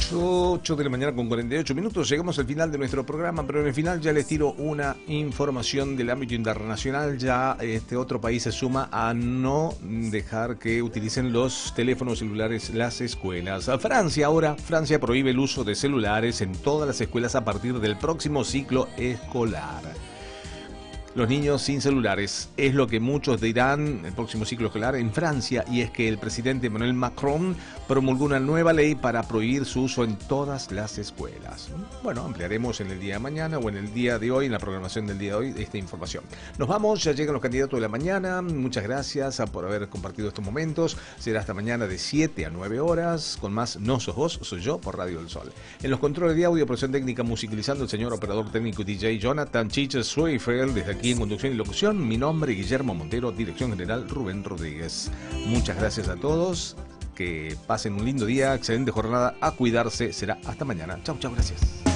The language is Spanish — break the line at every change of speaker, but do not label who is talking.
8 de la mañana con 48 minutos. Llegamos al final de nuestro programa, pero en el final ya les tiro una información del ámbito internacional. Ya otro país se suma a no dejar que utilicen los teléfonos celulares las escuelas. Francia prohíbe el uso de celulares en todas las escuelas a partir del próximo ciclo escolar. Los niños sin celulares es lo que muchos dirán el próximo ciclo escolar en Francia, y es que el presidente Emmanuel Macron promulgó una nueva ley para prohibir su uso en todas las escuelas. Bueno, ampliaremos en el día de mañana o en el día de hoy, en la programación del día de hoy, esta información. Nos vamos, ya llegan los candidatos de la mañana. Muchas gracias por haber compartido estos momentos. Será hasta mañana de 7 a 9 horas, con más No Sos Vos, Soy Yo por Radio del Sol. En los controles de audio, producción técnica, musicalizando el señor operador técnico DJ Jonathan Chicha Swayfeld. Desde aquí en conducción y locución, mi nombre Guillermo Montero, dirección general Rubén Rodríguez. Muchas gracias a todos, que pasen un lindo día, excelente jornada, a cuidarse, será hasta mañana. Chau, gracias.